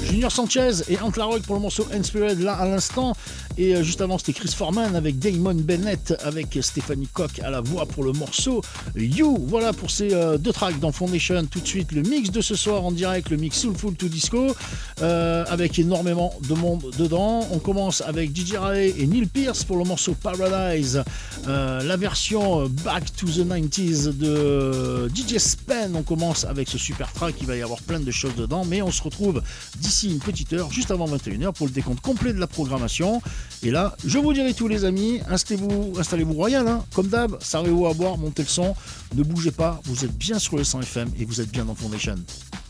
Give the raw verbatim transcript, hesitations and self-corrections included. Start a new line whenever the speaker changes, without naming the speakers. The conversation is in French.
Junior Sanchez et Ant La Rock pour le morceau Inspired là à l'instant. Et euh, juste avant, c'était Chris Foreman avec Damon Bennett, avec Stephanie Koch à la voix pour le morceau You. Voilà pour ces euh, deux tracks dans Foundation. Tout de suite, le mix de ce soir en direct, le mix Soulful to Disco, euh, avec énormément de monde dedans. On commence avec D J Ray et Neil Pearce pour le morceau Paradise, euh, la version Back to the nineties de D J Spen. On commence avec ce super track, il va y avoir plein de choses dedans, mais on se retrouve d'ici une petite heure, juste avant vingt et une heures, pour le décompte complet de la programmation. Et là, je vous dirai tout, les amis, installez-vous, installez-vous royal, hein, comme d'hab, servez-vous à boire, montez le son, ne bougez pas, vous êtes bien sur le cent F M et vous êtes bien dans Foundation.